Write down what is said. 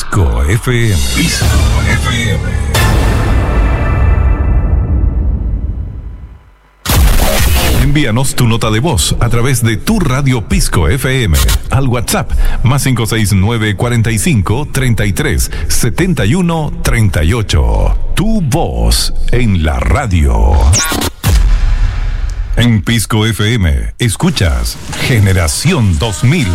Pisco FM. Pisco FM. Envíanos tu nota de voz a través de tu radio Pisco FM al WhatsApp más 569 45 33 71 38. Tu voz en la radio. En Pisco FM escuchas Generación 2000.